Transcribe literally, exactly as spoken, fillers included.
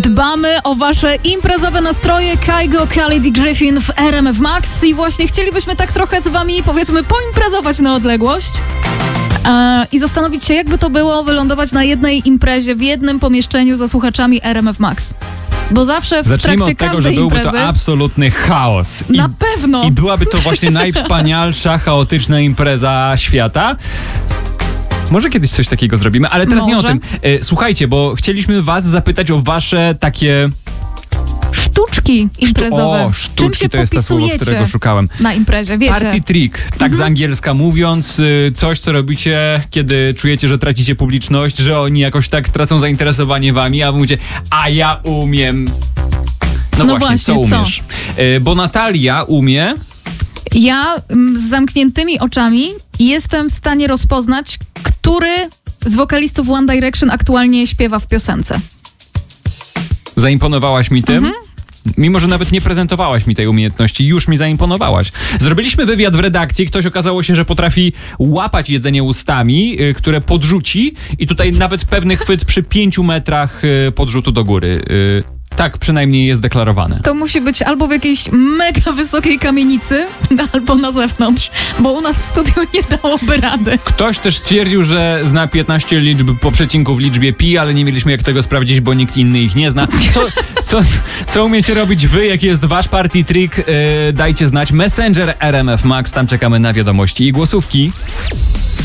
Dbamy o wasze imprezowe nastroje. Kygo, Khalid i Griffin w R M F Max i właśnie chcielibyśmy tak trochę z wami, powiedzmy, poimprezować na odległość e, i zastanowić się, jakby to było wylądować na jednej imprezie, w jednym pomieszczeniu ze słuchaczami R M F Max. Bo zawsze w Zacznijmy trakcie od tego, każdej że byłby imprezy... to absolutny chaos. I, na pewno! I byłaby to właśnie najwspanialsza, chaotyczna impreza świata. Może kiedyś coś takiego zrobimy, ale teraz Może. nie o tym. E, słuchajcie, bo chcieliśmy was zapytać o wasze takie... Sztuczki imprezowe. O, Czym sztuczki się to jest to słowo, popisujecie którego szukałem. na imprezie, wiecie? Party trick, tak Mhm. z angielska mówiąc, y, coś, co robicie, kiedy czujecie, że tracicie publiczność, że oni jakoś tak tracą zainteresowanie wami, a wy mówicie, a ja umiem. No, No właśnie, co właśnie, co? umiesz? Y, bo Natalia umie... Ja mm, z zamkniętymi oczami jestem w stanie rozpoznać, który z wokalistów One Direction aktualnie śpiewa w piosence. Zaimponowałaś mi tym? Mhm. Mimo, że nawet nie prezentowałaś mi tej umiejętności, już mi zaimponowałaś. Zrobiliśmy wywiad w redakcji, ktoś okazało się, że potrafi łapać jedzenie ustami, y, które podrzuci i tutaj nawet pewny chwyt przy pięciu metrach y, podrzutu do góry. Y, tak przynajmniej jest deklarowane. To musi być albo w jakiejś mega wysokiej kamienicy, albo na zewnątrz, bo u nas w studiu nie dałoby rady. Ktoś też stwierdził, że zna piętnaście liczb po przecinku w liczbie pi, ale nie mieliśmy jak tego sprawdzić, bo nikt inny ich nie zna. Co, co, co umiecie robić wy, jaki jest wasz party trick? Yy, dajcie znać. Messenger R M F Max, tam czekamy na wiadomości i głosówki.